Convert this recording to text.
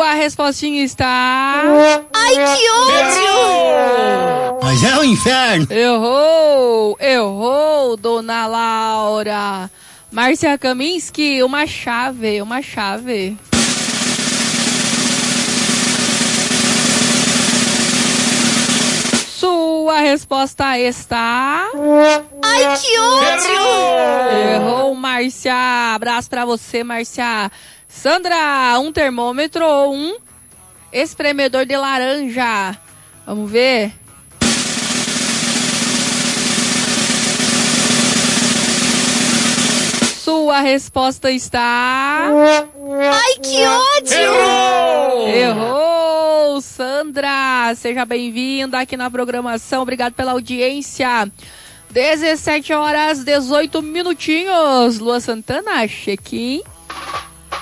Sua respostinha está... Ai, que ódio! Mas é o inferno. Errou, dona Laura. Márcia Kaminski, uma chave. Sua resposta está... Ai, que ódio! Errou, Márcia. Abraço pra você, Márcia. Sandra, um termômetro ou um espremedor de laranja? Vamos ver. Sua resposta está... Ai, que ódio! Errou, Sandra. Seja bem-vinda aqui na programação. Obrigado pela audiência. 17 horas, 18 minutinhos. Lua Santana, check-in.